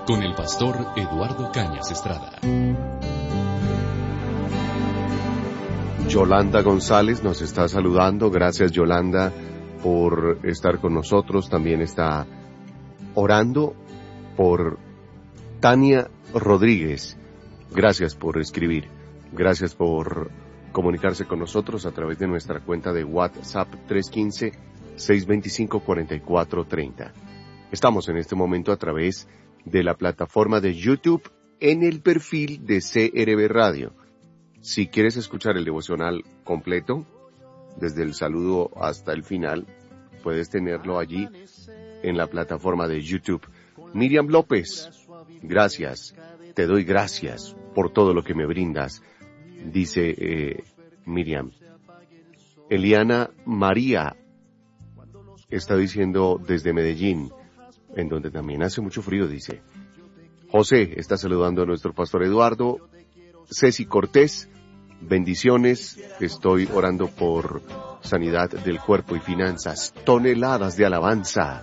con el pastor Eduardo Cañas Estrada. Yolanda González nos está saludando. Gracias, Yolanda, por estar con nosotros. También está orando por Tania Rodríguez. Gracias por escribir. Gracias por comunicarse con nosotros a través de nuestra cuenta de WhatsApp 315-625-4430. Estamos en este momento a través de la plataforma de YouTube en el perfil de CRB Radio. Si quieres escuchar el devocional completo, desde el saludo hasta el final, puedes tenerlo allí en la plataforma de YouTube. Miriam López, gracias, te doy gracias por todo lo que me brindas, dice Miriam. Eliana María está diciendo desde Medellín, en donde también hace mucho frío, dice. José está saludando a nuestro pastor Eduardo. Ceci Cortés, bendiciones, estoy orando por sanidad del cuerpo y finanzas, toneladas de alabanza.